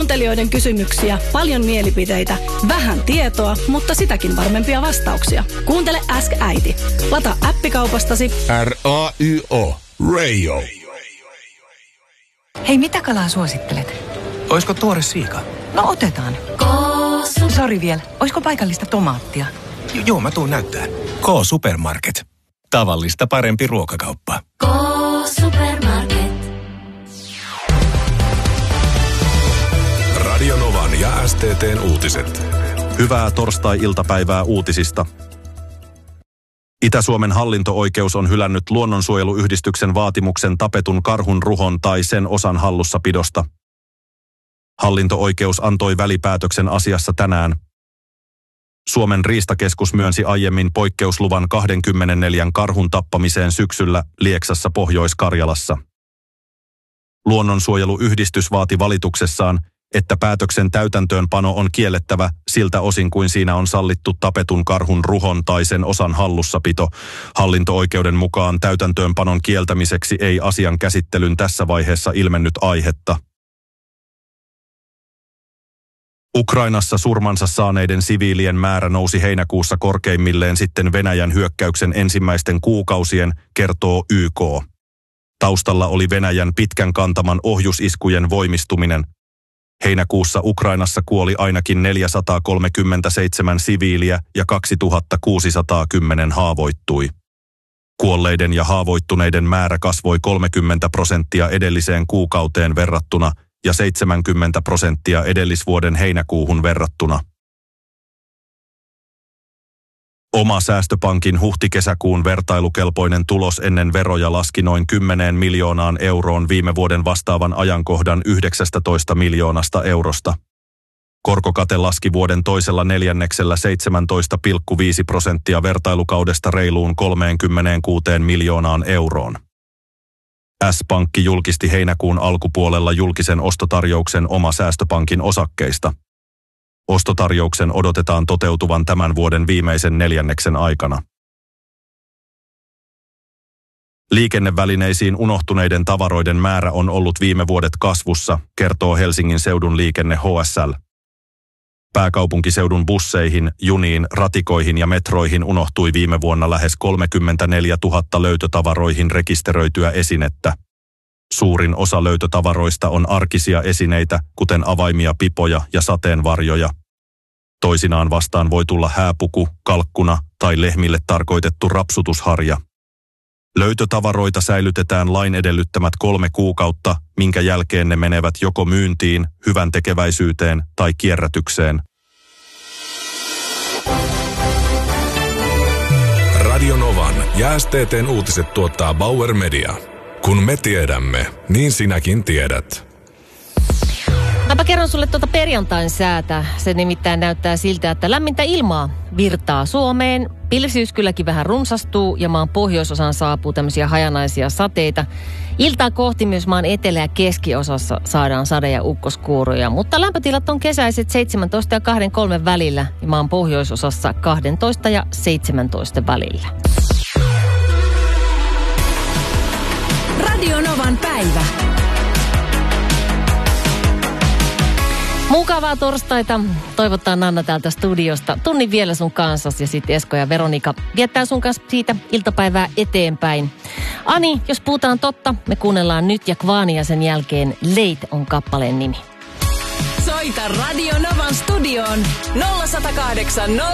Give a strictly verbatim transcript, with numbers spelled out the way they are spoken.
Kuuntelijoiden kysymyksiä, paljon mielipiteitä, vähän tietoa, mutta sitäkin varmempia vastauksia. Kuuntele Ask Äiti. Lataa appikaupastasi R A Y O. Radio. Hei, mitä kalaa suosittelet? Oisko tuore siika? No otetaan. Sori vielä. Oisko paikallista tomaattia? J- joo, mä tuun näyttää. K-Supermarket. Tavallista parempi ruokakauppa. K-Supermarket. Radio Novan ja S T T:n uutiset. Hyvää torstai-iltapäivää uutisista. Itä-Suomen hallinto-oikeus on hylännyt luonnonsuojeluyhdistyksen vaatimuksen tapetun karhun ruhon tai sen osan hallussapidosta. Hallinto-oikeus antoi välipäätöksen asiassa tänään. Suomen riistakeskus myönsi aiemmin poikkeusluvan kaksikymmentäneljä karhun tappamiseen syksyllä Lieksassa Pohjois-Karjalassa. Luonnonsuojeluyhdistys vaati valituksessaan, että päätöksen täytäntöönpano on kiellettävä siltä osin kuin siinä on sallittu tapetun karhun ruhon tai sen osan hallussapito. Hallinto-oikeuden mukaan täytäntöönpanon kieltämiseksi ei asian käsittelyn tässä vaiheessa ilmennyt aihetta. Ukrainassa surmansa saaneiden siviilien määrä nousi heinäkuussa korkeimmilleen sitten Venäjän hyökkäyksen ensimmäisten kuukausien, kertoo Y K. Taustalla oli Venäjän pitkän kantaman ohjusiskujen voimistuminen. Heinäkuussa Ukrainassa kuoli ainakin neljäsataakolmekymmentäseitsemän siviiliä ja kaksituhattakuusisataakymmenen haavoittui. Kuolleiden ja haavoittuneiden määrä kasvoi kolmekymmentä prosenttia edelliseen kuukauteen verrattuna ja seitsemänkymmentä prosenttia edellisvuoden heinäkuuhun verrattuna. Oma säästöpankin huhti-kesäkuun vertailukelpoinen tulos ennen veroja laski noin kymmeneen miljoonaan euroon viime vuoden vastaavan ajankohdan yhdeksäntoista miljoonasta eurosta. Korkokate laski vuoden toisella neljänneksellä seitsemäntoista pilkku viisi prosenttia vertailukaudesta reiluun kolmekymmentäkuusi miljoonaan euroon. S-pankki julkisti heinäkuun alkupuolella julkisen ostotarjouksen Oma säästöpankin osakkeista. Ostotarjouksen odotetaan toteutuvan tämän vuoden viimeisen neljänneksen aikana. Liikennevälineisiin unohtuneiden tavaroiden määrä on ollut viime vuodet kasvussa, kertoo Helsingin seudun liikenne H S L. Pääkaupunkiseudun busseihin, juniin, ratikoihin ja metroihin unohtui viime vuonna lähes kolmekymmentäneljätuhatta löytötavaroihin rekisteröityä esinettä. Suurin osa löytötavaroista on arkisia esineitä, kuten avaimia, pipoja ja sateenvarjoja. Toisinaan vastaan voi tulla hääpuku, kalkkuna tai lehmille tarkoitettu rapsutusharja. Löytötavaroita säilytetään lain edellyttämät kolme kuukautta, minkä jälkeen ne menevät joko myyntiin, hyvän tekeväisyyteen tai kierrätykseen. Radio Novan ja S T T:n uutiset tuottaa Bauer Media. Kun me tiedämme, niin sinäkin tiedät. Mäpä kerron sulle tuota perjantain säätä. Se nimittäin näyttää siltä, että lämmintä ilmaa virtaa Suomeen. Pilvisyys kylläkin vähän runsastuu ja maan pohjoisosaan saapuu tämmöisiä hajanaisia sateita. Iltaa kohti myös maan etelä- ja keskiosassa saadaan sade- ja ukkoskuuroja, mutta lämpötilat on kesäiset seitsemäntoista ja kaksikymmentäkolme välillä ja maan pohjoisosassa kaksitoista ja seitsemäntoista välillä. Radio Novan päivä. Mukavaa torstaita. Toivottaa Nanna täältä studiosta. Tunnin vielä sun kanssasi ja sitten Esko ja Veronika viettää sun kanssa siitä iltapäivää eteenpäin. Ani, jos puhutaan totta, me kuunnellaan nyt ja Kvaani ja sen jälkeen Late on kappaleen nimi. Soita Radio Novan studioon nolla yksi nolla kahdeksan nolla